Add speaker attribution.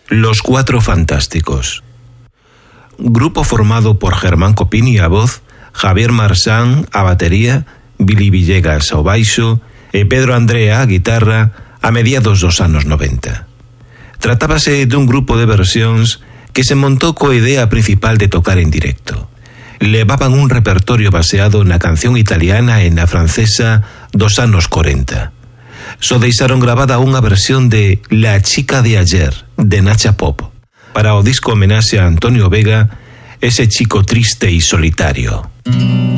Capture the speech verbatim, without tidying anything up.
Speaker 1: Los Cuatro Fantásticos. Grupo formado por Germán Copini a voz, Javier Marsán a batería, Billy Villegas ao baixo e Pedro Andrea a guitarra a mediados dos anos noventa. Tratábase dun grupo de versións que se montou coa idea principal de tocar en directo. Levaban un repertorio baseado na canción italiana e na francesa dos anos corenta. Só deixaron grabada unha versión de La chica de ayer, de Nacha Pop, para o disco homenaxe a Antonio Vega, ese chico triste e solitario.